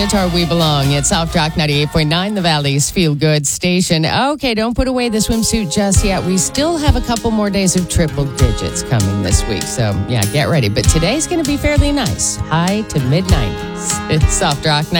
It's our We Belong. It's Soft Rock 98.9, the Valley's Feel Good station. Okay, don't put away the swimsuit just yet. We still have a couple more days of triple digits coming this week. So, yeah, get ready. But today's going to be fairly nice. High to mid-90s. It's Soft Rock 98.9.